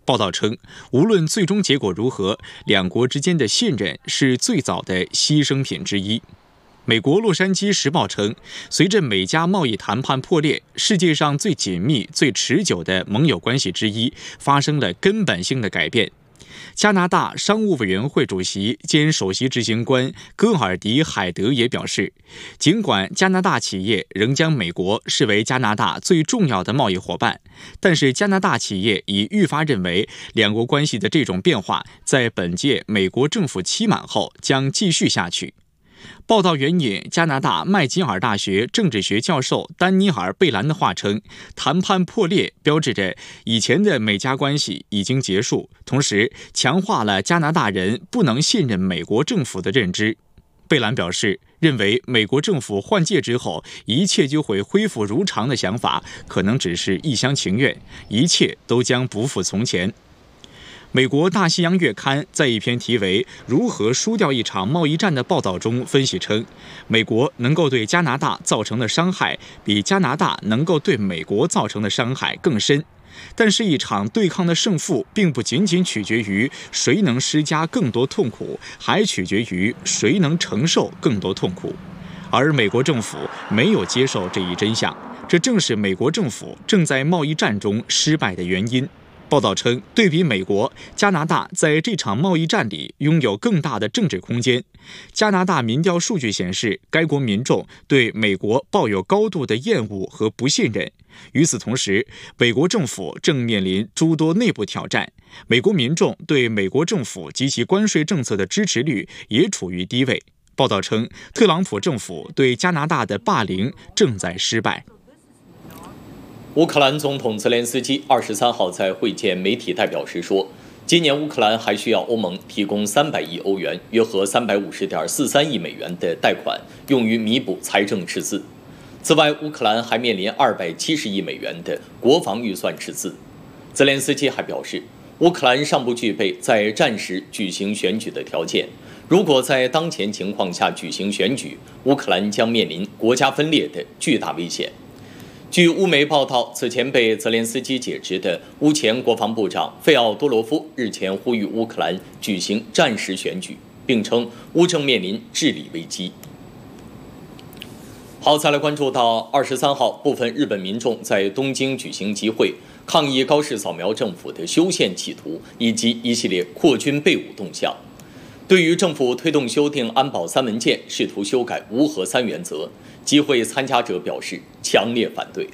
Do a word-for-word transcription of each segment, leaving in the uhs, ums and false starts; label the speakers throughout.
Speaker 1: 报道称，无论最终结果如何，两国之间的信任是最早的牺牲品之一。美国《洛杉矶时报》称，随着美加贸易谈判破裂，世界上最紧密、最持久的盟友关系之一发生了根本性的改变。加拿大商务委员会主席兼首席执行官戈尔迪·海德也表示，尽管加拿大企业仍将美国视为加拿大最重要的贸易伙伴，但是加拿大企业已愈发认为，两国关系的这种变化在本届美国政府期满后将继续下去。报道援引加拿大麦吉尔大学政治学教授丹尼尔·贝兰的话称，谈判破裂标志着以前的美加关系已经结束，同时强化了加拿大人不能信任美国政府的认知。贝兰表示，认为美国政府换届之后一切就会恢复如常的想法，可能只是一厢情愿，一切都将不复从前。美国大西洋月刊在一篇题为《如何输掉一场贸易战》的报道中分析称，美国能够对加拿大造成的伤害比加拿大能够对美国造成的伤害更深，但是一场对抗的胜负并不仅仅取决于谁能施加更多痛苦，还取决于谁能承受更多痛苦。而美国政府没有接受这一真相，这正是美国政府正在贸易战中失败的原因。报道称，对比美国，加拿大在这场贸易战里拥有更大的政治空间。加拿大民调数据显示，该国民众对美国抱有高度的厌恶和不信任。与此同时，美国政府正面临诸多内部挑战，美国民众对美国政府及其关税政策的支持率也处于低位。报道称，特朗普政府对加拿大的霸凌正在失败。
Speaker 2: 乌克兰总统泽连斯基二十三号在会见媒体代表时说，今年乌克兰还需要欧盟提供三百亿欧元，约合三百五十点四三亿美元的贷款，用于弥补财政赤字。此外，乌克兰还面临二百七十亿美元的国防预算赤字。泽连斯基还表示，乌克兰尚不具备在战时举行选举的条件。如果在当前情况下举行选举，乌克兰将面临国家分裂的巨大危险。据乌媒报道，此前被泽连斯基解职的乌前国防部长费奥多罗夫日前呼吁乌克兰举行战时选举，并称乌正面临治理危机。好，再来关注到二十三号，部分日本民众在东京举行集会，抗议高市早苗政府的修宪企图以及一系列扩军备武动向。对于政府推動修訂安保三文件，试圖修改無核三原則，集會參加者表示強烈反對。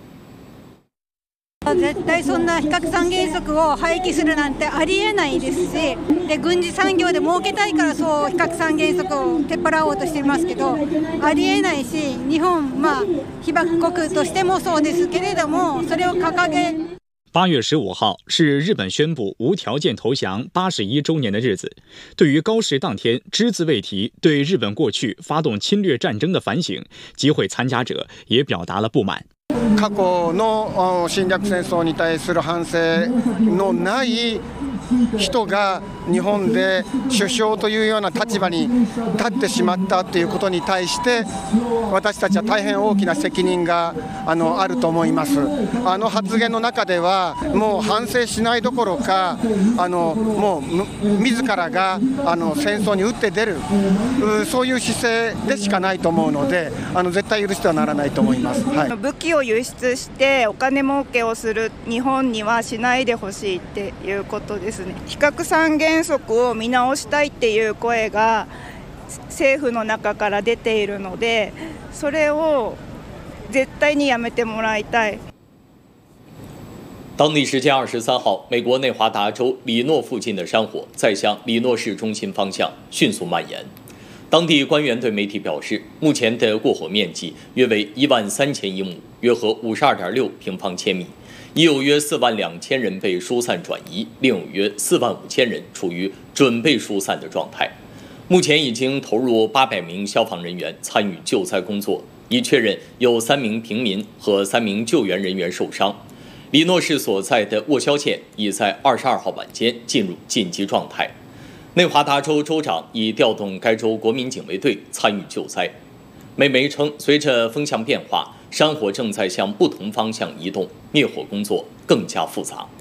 Speaker 3: 絶対そんな非核三原則を廃棄するなんてありえないですし、で軍事産業で儲けたいからそう非核三原則を手っ払おうとしていますけど、ありえないし、日本まあ被爆国としてもそうですけれども、それを掲げ。
Speaker 1: 八月十五号是日本宣布无条件投降八十一周年的日子。对于高市当天只字未提对日本过去发动侵略战争的反省，集会参加者也表达了不满。
Speaker 4: 過去の侵略戦争に対する反省のない人が日本で首相というような立場に立ってしまったということに対して私たちは大変大きな責任が あの、あると思います。あの発言の中ではもう反省しないどころかあのもう自らがあの戦争に打って出るそういう姿勢でしかないと思うのであの絶対許してはならないと思います。はい、
Speaker 5: 武器を輸出してお金儲けをする日本にはしないでほしいっていうことですね。非核三原則を見直したいっていう声が政府の中から出ているので、それを絶対にやめてもらいたい。
Speaker 2: 当地时间二十三号，美国内华达州里诺附近的山火再向里诺市中心方向迅速蔓延。当地官员对媒体表示，目前的过火面积约为一万三千英亩，约合五十二点六平方千米，已有约四万两千人被疏散转移，另有约四万五千人处于准备疏散的状态。目前已经投入八百名消防人员参与救灾工作，已确认有三名平民和三名救援人员受伤。里诺市所在的沃肖县已在二十二号晚间进入紧急状态。内华达州州长已调动该州国民警卫队参与救灾。美媒称，随着风向变化，山火正在向不同方向移动，灭火工作更加复杂。